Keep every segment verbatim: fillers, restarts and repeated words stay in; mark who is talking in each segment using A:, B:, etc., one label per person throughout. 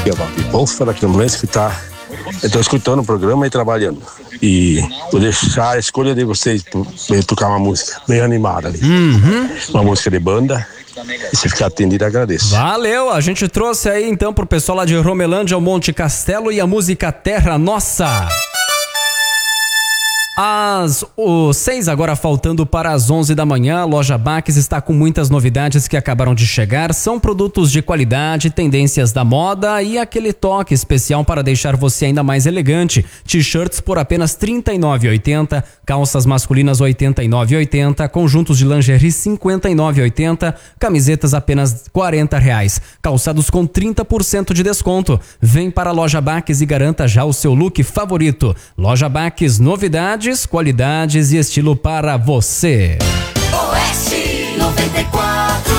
A: aqui é o Valdir Polfa, aqui no Ambulância, que tá. Eu tô escutando o programa e trabalhando. E vou deixar a escolha de vocês para tocar uma música bem animada ali.
B: Uhum.
A: Uma música de banda. E se ficar atendido, agradeço.
B: Valeu, a gente trouxe aí então pro pessoal lá de Romelândia, ao Monte Castelo, e a música Terra Nossa. Às os seis, agora faltando para as onze da manhã, a Loja Baques está com muitas novidades que acabaram de chegar. São produtos de qualidade, tendências da moda e aquele toque especial para deixar você ainda mais elegante. T-shirts por apenas trinta e nove reais e oitenta centavos, calças masculinas oitenta e nove reais e oitenta centavos, conjuntos de lingerie cinquenta e nove reais e oitenta centavos, camisetas apenas quarenta reais, calçados com trinta por cento de desconto. Vem para a Loja Baques e garanta já o seu look favorito. Loja Baques, novidades, qualidades e estilo para você.
C: Oeste noventa e quatro.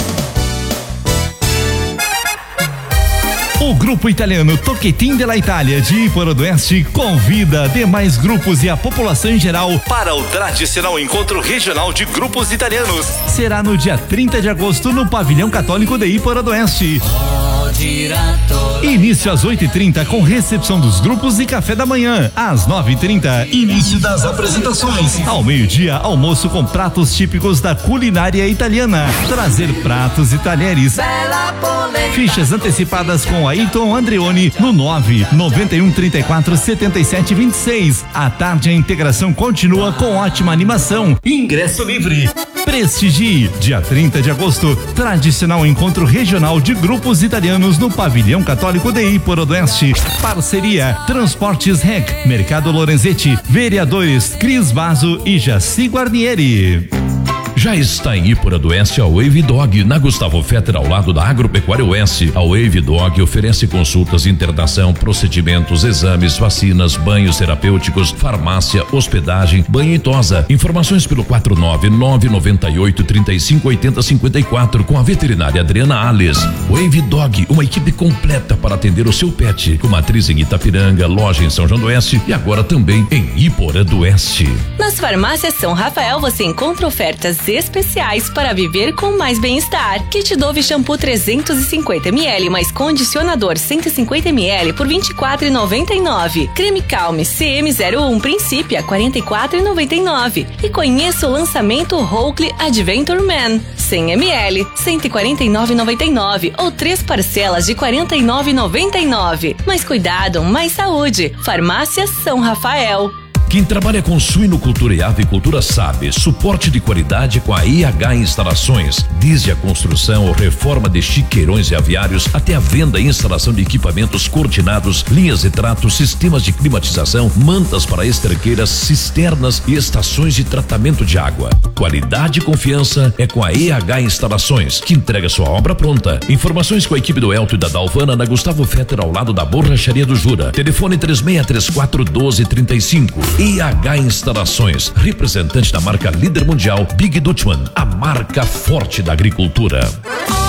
D: O grupo italiano Tocchetin della Itália de Iporã do Oeste convida demais grupos e a população em geral para o tradicional encontro regional de grupos italianos. Será no dia trinta de agosto no Pavilhão Católico de Iporã do Oeste. Início às oito e trinta com recepção dos grupos e café da manhã. Às nove e trinta, início das apresentações. Ao meio-dia, almoço com pratos típicos da culinária italiana. Trazer pratos e talheres. Fichas antecipadas com Ayrton Andreoni no nove nove um três quatro sete sete dois seis. À tarde a integração continua com ótima animação. Ingresso livre. Prestigie, dia trinta de agosto, tradicional encontro regional de grupos italianos no Pavilhão Católico de Iporã do Oeste. Parceria Transportes Rec, Mercado Lorenzetti, Vereadores Cris Vaso e Jaci Guarnieri.
E: Já está em Iporã do Oeste a Wave Dog, na Gustavo Fetter, ao lado da Agropecuária Oeste. A Wave Dog oferece consultas, internação, procedimentos, exames, vacinas, banhos terapêuticos, farmácia, hospedagem, banho e tosa. Informações pelo quatro nove nove nove oito três cinco oito zero cinco quatro com a veterinária Adriana Alves. Wave Dog, uma equipe completa para atender o seu pet, com matriz em Itapiranga, loja em São João do Oeste e agora também em Iporã do Oeste.
F: Nas farmácias São Rafael você encontra ofertas especiais para viver com mais bem-estar. Kit Dove shampoo trezentos e cinquenta mililitros mais condicionador cento e cinquenta mililitros por vinte e quatro reais e noventa e nove centavos. Creme Calme C M zero um Principia quarenta e quatro reais e noventa e nove centavos. E conheça o lançamento Oakley Adventure Man cem mililitros cento e quarenta e nove reais e noventa e nove centavos ou três parcelas de quarenta e nove reais e noventa e nove centavos. Mais cuidado, mais saúde. Farmácia São Rafael.
E: Quem trabalha com suinocultura e avicultura sabe, suporte de qualidade com a I H Instalações, desde a construção ou reforma de chiqueirões e aviários até a venda e instalação de equipamentos cortinados, linhas de trato, sistemas de climatização, mantas para esterqueiras, cisternas e estações de tratamento de água. Qualidade e confiança é com a I H Instalações, que entrega sua obra pronta. Informações com a equipe do Elto e da Dalvana na Gustavo Fetter, ao lado da Borracharia do Jura. Telefone três seis três quatro um dois três cinco. I H Instalações, representante da marca líder mundial Big Dutchman, a marca forte da agricultura.